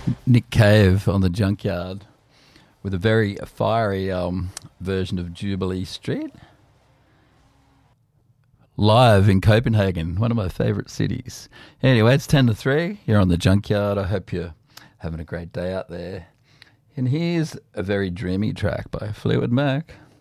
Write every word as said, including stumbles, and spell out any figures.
Nick Cave on the Junkyard with a very fiery um, version of Jubilee Street. Live in Copenhagen, one of my favourite cities. Anyway, it's ten to three. You're on the Junkyard. I hope you're having a great day out there. And here's a very dreamy track by Fleetwood Mac.